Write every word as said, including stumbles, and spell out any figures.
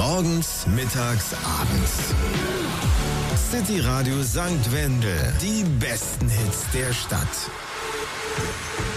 Morgens, mittags, abends. City Radio Sankt Wendel. Die besten Hits der Stadt.